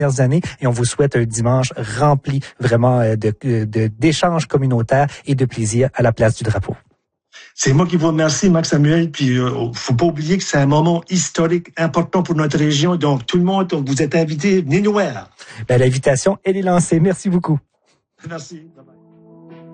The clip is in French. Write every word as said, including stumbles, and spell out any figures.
dernières années et on vous souhaite un dimanche rempli vraiment de, de, d'échanges communautaires et de plaisir à la place du drapeau. C'est moi qui vous remercie, Marc Samuel. Puis, euh, faut pas oublier que c'est un moment historique important pour notre région. Donc, tout le monde, donc, vous êtes invités. Venez nous voir. Ben, l'invitation, elle est lancée. Merci beaucoup. Merci. Bye bye.